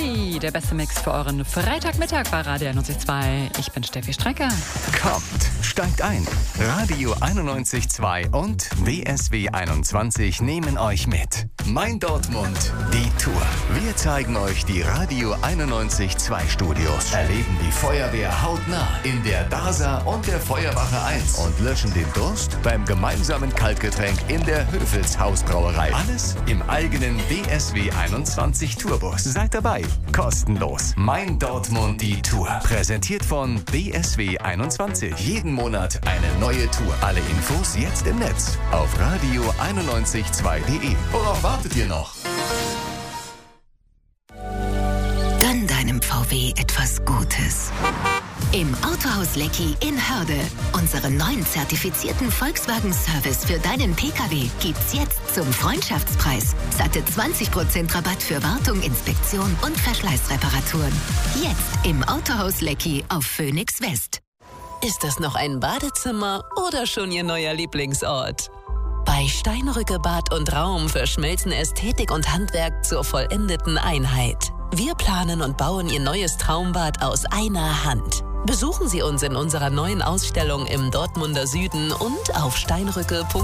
Hey, der beste Mix für euren Freitagmittag bei Radio 91.2. Ich bin Steffi Strecker. Kommt, steigt ein. Radio 91.2 und WSW 21 nehmen euch mit. Mein Dortmund, die Tour. Wir zeigen euch die Radio 91.2 Studios, erleben die Feuerwehr hautnah in der DASA und der Feuerwache 1 und löschen den Durst beim gemeinsamen Kaltgetränk in der Höfels Hausbrauerei. Alles im eigenen WSW 21 Tourbus. Seid dabei, kostenlos. Mein Dortmund, die Tour. Präsentiert von WSW 21. Jeden Monat eine neue Tour. Alle Infos jetzt im Netz auf radio912.de. Worauf wartet ihr noch? Gönn deinem VW etwas Gutes. Im Autohaus Leckie in Hörde. Unseren neuen zertifizierten Volkswagen-Service für deinen Pkw gibt's jetzt zum Freundschaftspreis. Satte 20% Rabatt für Wartung, Inspektion und Verschleißreparaturen. Jetzt im Autohaus Leckie auf Phoenix West. Ist das noch ein Badezimmer oder schon Ihr neuer Lieblingsort? Bei Steinrücke Bad und Raum verschmelzen Ästhetik und Handwerk zur vollendeten Einheit. Wir planen und bauen Ihr neues Traumbad aus einer Hand. Besuchen Sie uns in unserer neuen Ausstellung im Dortmunder Süden und auf steinrücke.de.